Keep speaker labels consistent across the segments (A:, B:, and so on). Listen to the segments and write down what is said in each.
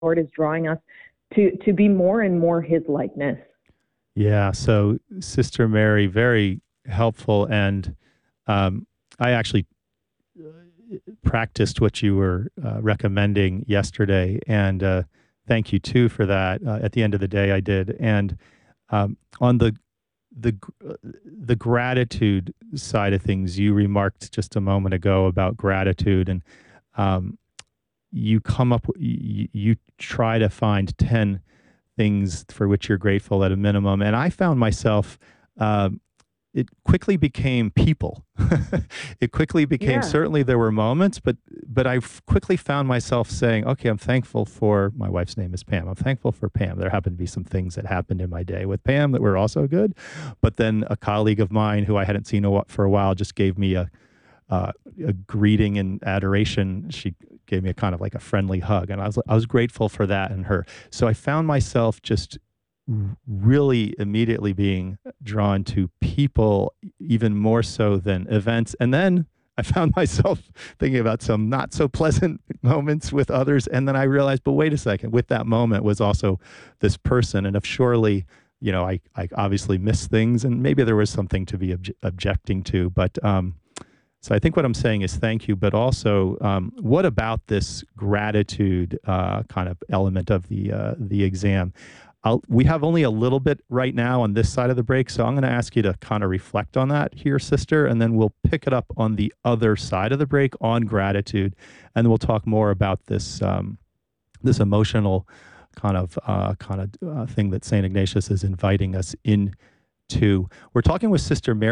A: Lord is drawing us to be more and more His likeness.
B: Yeah. So, Sister Mary, very helpful. And I actually practiced what you were recommending yesterday. And thank you too for that. At the end of the day, I did. And on the the gratitude side of things, you remarked just a moment ago about gratitude, and um, you come up, you try to find 10 things for which you're grateful at a minimum. And I found myself, it quickly became people. It quickly became,
A: Yeah.
B: certainly there were moments, but quickly found myself saying, okay, I'm thankful for, my wife's name is Pam. I'm thankful for Pam. There happened to be some things that happened in my day with Pam that were also good. But then a colleague of mine who I hadn't seen for a while just gave me a greeting and adoration. She gave me a kind of like a friendly hug, and I was grateful for that and her. So I found myself just really immediately being drawn to people even more so than events. And then I found myself thinking about some not so pleasant moments with others. And then I realized, but wait a second, with that moment was also this person. And if surely, I obviously missed things, and maybe there was something to be objecting to. But so I think what I'm saying is thank you, but also what about this gratitude kind of element of the exam? We have only a little bit right now on this side of the break, so I'm going to ask you to kind of reflect on that here, sister, and then we'll pick it up on the other side of the break on gratitude, and we'll talk more about this emotional kind of thing that Saint Ignatius is inviting us into. We're talking with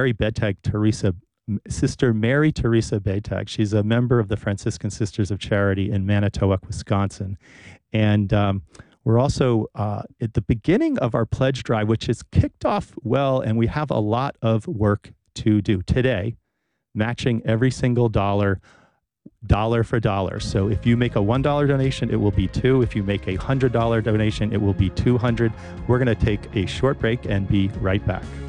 B: Sister Mary Teresa Betag. She's a member of the Franciscan Sisters of Charity in Manitowoc, Wisconsin, and we're also at the beginning of our pledge drive, which is kicked off well, and we have a lot of work to do today, matching every single dollar for dollar. So if you make a $1 donation, it will be $2. If you make a $100 donation, it will be $200. We're going to take a short break and be right back.